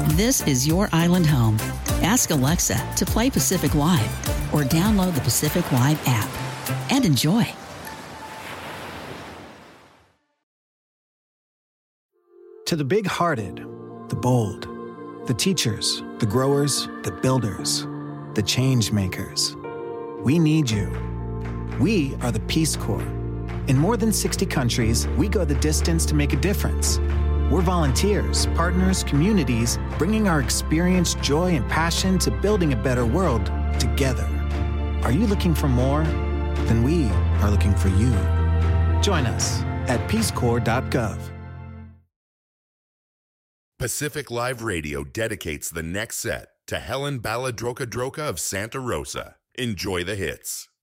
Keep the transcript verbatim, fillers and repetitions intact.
This is your island home. Ask Alexa to play Pacific Live or download the Pacific Live app and enjoy. To the big-hearted, the bold, the teachers, the growers, the builders, the change makers, we need you. We are the Peace Corps. In more than sixty countries, we go the distance to make a difference. We're volunteers, partners, communities, bringing our experience, joy, and passion to building a better world together. Are you looking for more? Then we are looking for you. Join us at peace corps dot gov. Pacific Live Radio dedicates the next set to Helen Baladroka-Droka of Santa Rosa. Enjoy the hits.